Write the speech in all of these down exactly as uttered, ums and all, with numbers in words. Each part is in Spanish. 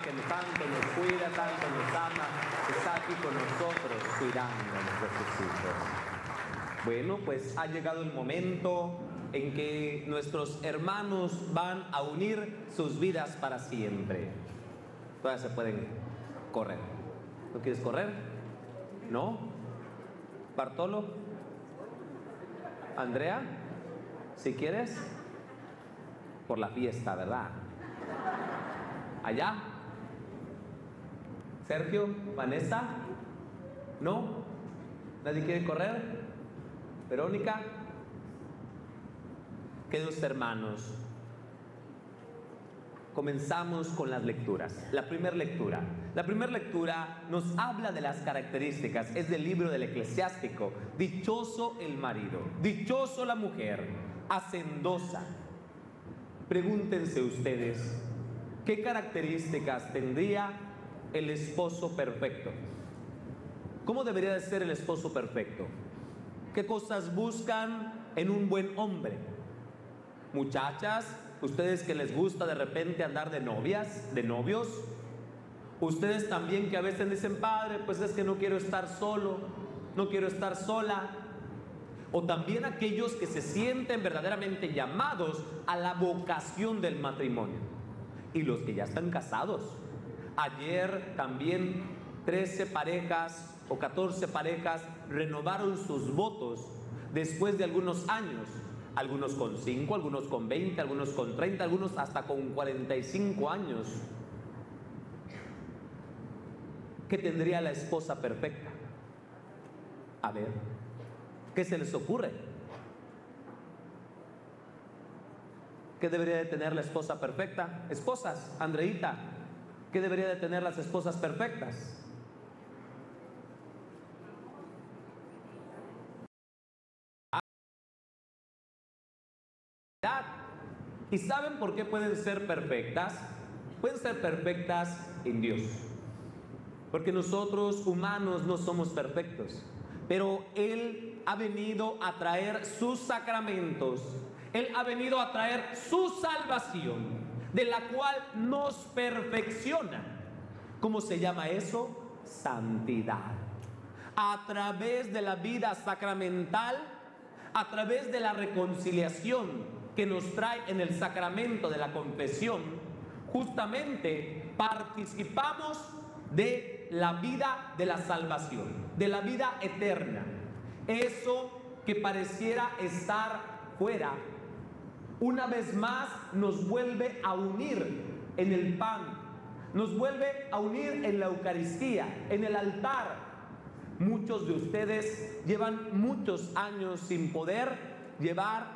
que tanto nos cuida, tanto nos ama, está aquí con nosotros cuidándonos de sus hijos. Bueno, pues ha llegado el momento en que nuestros hermanos van a unir sus vidas para siempre. Todavía se pueden correr. ¿No quieres correr? ¿No? ¿Bartolo? ¿Andrea? Si quieres, por la fiesta, ¿verdad? ¿Allá? ¿Sergio? ¿Vanessa? ¿No? ¿Nadie quiere correr? ¿Verónica? Queridos hermanos, comenzamos con las lecturas. La primera lectura. La primera lectura nos habla de las características. Es del libro del Eclesiástico. Dichoso el marido, dichoso la mujer, hacendosa. Pregúntense ustedes, ¿qué características tendría el esposo perfecto? ¿Cómo debería de ser el esposo perfecto? ¿Qué cosas buscan en un buen hombre? Muchachas, ustedes que les gusta de repente andar de novias, de novios, ustedes también que a veces dicen, padre, pues es que no quiero estar solo, no quiero estar sola. O también aquellos que se sienten verdaderamente llamados a la vocación del matrimonio. Y los que ya están casados. Ayer también trece parejas o catorce parejas renovaron sus votos después de algunos años. Algunos con cinco, algunos con veinte, algunos con treinta, algunos hasta con cuarenta y cinco años. ¿Qué tendría la esposa perfecta? A ver, ¿qué se les ocurre? ¿Qué debería de tener la esposa perfecta? Esposas, Andreita, ¿qué debería de tener las esposas perfectas? ¿Y saben por qué pueden ser perfectas? Pueden ser perfectas en Dios. Porque nosotros humanos no somos perfectos. Pero Él ha venido a traer sus sacramentos. Él ha venido a traer su salvación, de la cual nos perfecciona. ¿Cómo se llama eso? Santidad. A través de la vida sacramental, a través de la reconciliación que nos trae en el sacramento de la confesión, justamente participamos de la vida de la salvación, de la vida eterna. Eso que pareciera estar fuera, una vez más nos vuelve a unir en el pan, nos vuelve a unir en la Eucaristía, en el altar. Muchos de ustedes llevan muchos años sin poder llevar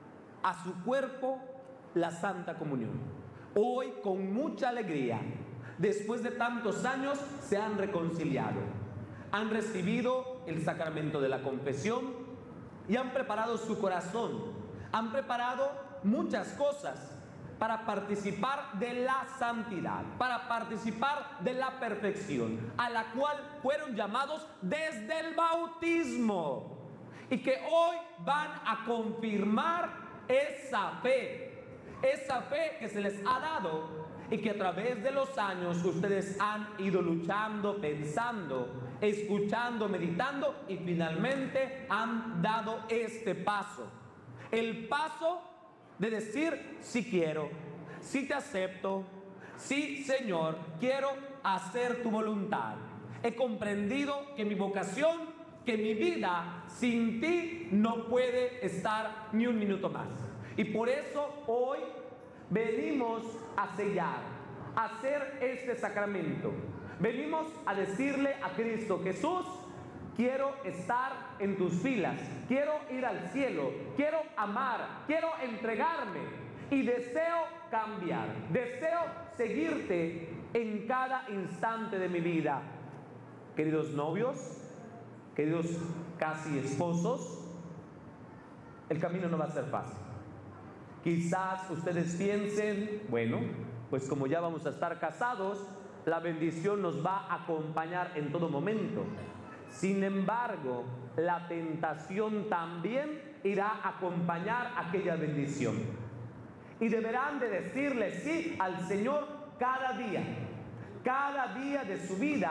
a su cuerpo la Santa Comunión. Hoy, con mucha alegría, después de tantos años, se han reconciliado, han recibido el sacramento de la confesión y han preparado su corazón, han preparado muchas cosas para participar de la santidad, para participar de la perfección, a la cual fueron llamados desde el bautismo, y que hoy van a confirmar esa fe, esa fe que se les ha dado y que a través de los años ustedes han ido luchando, pensando, escuchando, meditando y finalmente han dado este paso. El paso de decir, sí quiero, sí te acepto, sí Señor, quiero hacer tu voluntad. He comprendido que mi vocación, que mi vida sin ti no puede estar ni un minuto más. Y por eso hoy venimos a sellar, a hacer este sacramento. Venimos a decirle a Cristo: Jesús, quiero estar en tus filas, quiero ir al cielo, quiero amar, quiero entregarme y deseo cambiar, deseo seguirte en cada instante de mi vida. Queridos novios, queridos casi esposos, el camino no va a ser fácil. Quizás ustedes piensen, bueno, pues como ya vamos a estar casados, la bendición nos va a acompañar en todo momento. Sin embargo, la tentación también irá a acompañar aquella bendición. Y deberán de decirle sí al Señor cada día. cada día de su vida